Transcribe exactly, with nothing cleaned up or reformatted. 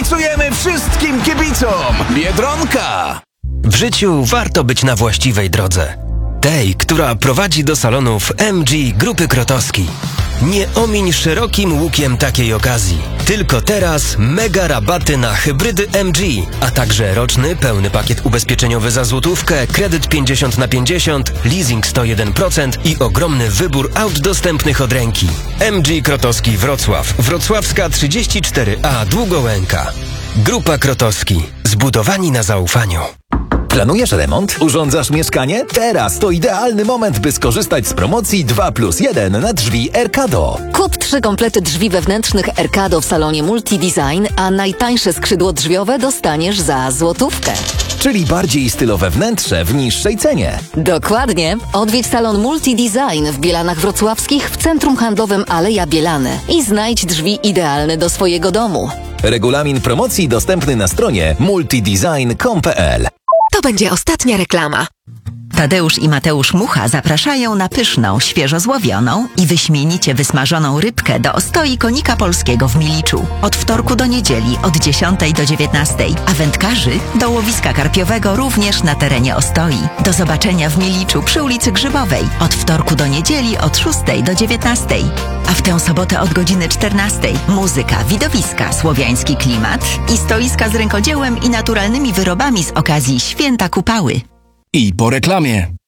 kibicujemy wszystkim kibicom! Biedronka! W życiu warto być na właściwej drodze. Tej, która prowadzi do salonów M G Grupy Krotowski. Nie omiń szerokim łukiem takiej okazji. Tylko teraz mega rabaty na hybrydy M G, a także roczny pełny pakiet ubezpieczeniowy za złotówkę, kredyt pięćdziesiąt na pięćdziesiąt, leasing sto jeden procent i ogromny wybór aut dostępnych od ręki. M G Krotowski Wrocław, Wrocławska trzydzieści cztery A Długołęka. Grupa Krotowski. Zbudowani na zaufaniu. Planujesz remont? Urządzasz mieszkanie? Teraz to idealny moment, by skorzystać z promocji dwa plus jeden na drzwi Erkado. Kup trzy komplety drzwi wewnętrznych Erkado w salonie Multidesign, a najtańsze skrzydło drzwiowe dostaniesz za złotówkę. Czyli bardziej stylowe wnętrze w niższej cenie. Dokładnie. Odwiedź salon Multidesign w Bielanach Wrocławskich w centrum handlowym Aleja Bielany i znajdź drzwi idealne do swojego domu. Regulamin promocji dostępny na stronie multidesign kropka com kropka p l. To będzie ostatnia reklama. Tadeusz i Mateusz Mucha zapraszają na pyszną, świeżo złowioną i wyśmienicie wysmażoną rybkę do ostoi Konika Polskiego w Miliczu. Od wtorku do niedzieli od dziesiątej do dziewiętnastej, a wędkarzy do łowiska karpiowego również na terenie ostoi. Do zobaczenia w Miliczu przy ulicy Grzybowej od wtorku do niedzieli od szóstej do dziewiętnastej. A w tę sobotę od godziny czternastej muzyka, widowiska, słowiański klimat i stoiska z rękodziełem i naturalnymi wyrobami z okazji Święta Kupały. I po reklamie.